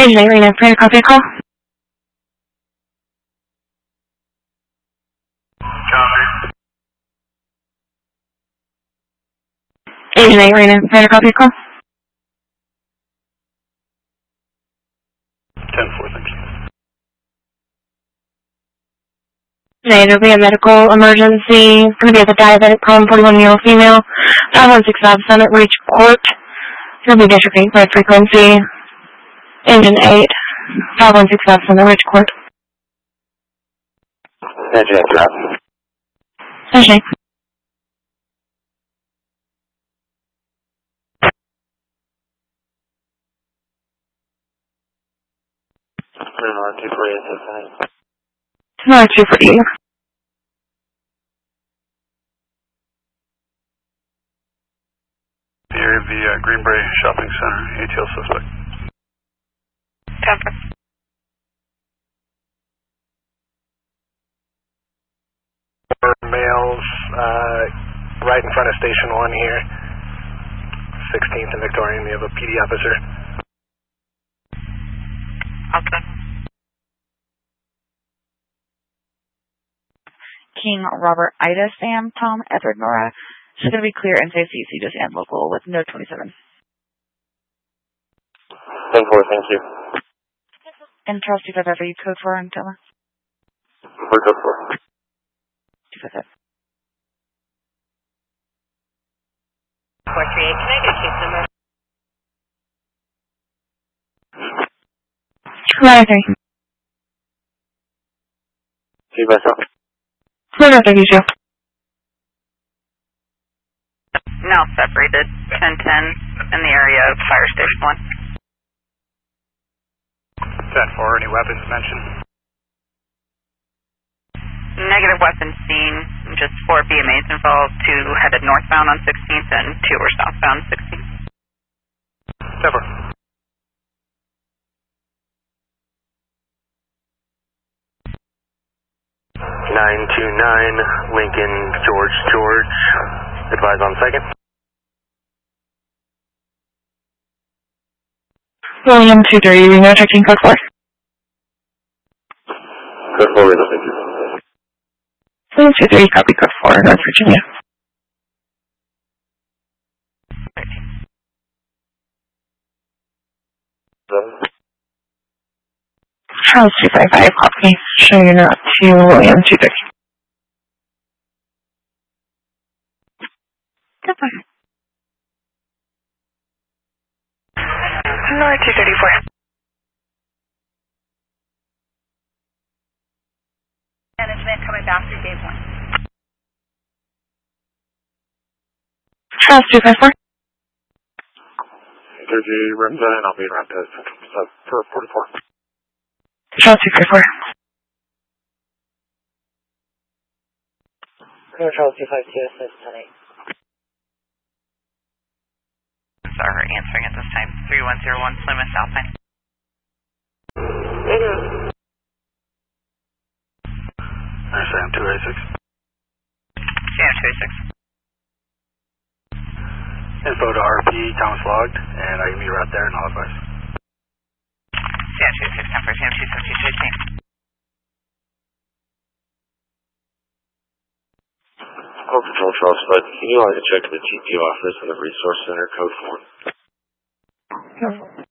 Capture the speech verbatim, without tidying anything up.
Agent Irina, pray to copy a call. Copy. Agent Irina, pray to copy a call. ten four, thank you. Today there'll be a medical emergency. It's going to be at the diabetic prone forty-one-year-old female. five one six five Summit Reach Court. It's going to be District eight red frequency. Engine eight. five one six five Summit Reach Court. Engine eight, drop. Engine eight. two forty-eight, Tomorrow two for you. Near the uh, Greenbrae Shopping Center, A T L suspect. Copy. Four males, uh, right in front of Station one here. sixteenth and Victorian, we have a P D officer. Okay. King Robert Ida Sam Tom Edward Nora. It's going to be clear and safe C C just and local with no twenty-seven. ten four, thank you. And Charles two five five, are you code four and Toma? We're code four. two five five. four three eight, can I get case number? nine three. See you guys out. Florida thirty-two. Now separated, ten ten in the area of Fire Station one. ten four, any weapons mentioned? Negative weapons seen, just four B M As involved, two headed northbound on sixteenth and two were southbound sixteenth. ten four. nine two nine, Lincoln, George, George. Advise on second. William two three, Reno, checking code four. Code four, Reno, thank you. William two three, copy code four, North Virginia. Charles two five five, copy. Show you not to William two three. Goodbye. North two thirty-four. Management coming back through gate one. Charles two five four. thirty Remza, and I'll be around to Central for forty-four. Charles two five four. Charles two five two, assist ten eight. Sorry, answering at this time. three one zero one Plymouth Southline. I Sam two eighty-six. Sam two eighty-six. Info to R P, Thomas logged, and I can meet right there and I'll advise. Sam two eighty-six, ten for Sam two seventy-two fifteen. Call Control Charles, but can you like to check the T P O office and the Resource Center code four? Careful.